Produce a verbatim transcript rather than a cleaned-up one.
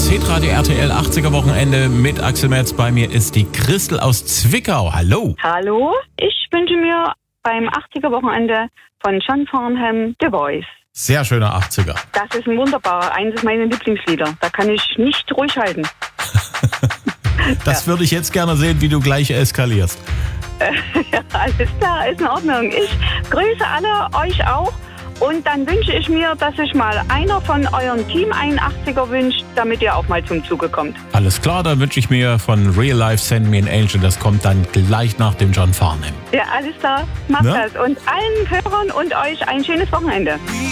Das Hitradio R T L achtziger Wochenende mit Axel Metz. Bei mir ist die Christel aus Zwickau. Hallo. Hallo, ich wünsche mir beim achtziger Wochenende von John Farnham The Voice. Sehr schöner achtziger. Das ist ein wunderbarer, eines meiner Lieblingslieder. Da kann ich nicht ruhig halten. Das würde ich jetzt gerne sehen, wie du gleich eskalierst. Ja, alles klar, ist in Ordnung. Ich grüße alle, euch auch. Und dann wünsche ich mir, dass sich mal einer von eurem Team einen achtziger wünscht, damit ihr auch mal zum Zuge kommt. Alles klar, dann wünsche ich mir von Real Life Send Me an Angel. Das kommt dann gleich nach dem John Farnham. Ja, alles klar, macht Ne? das. Und allen Hörern und euch ein schönes Wochenende.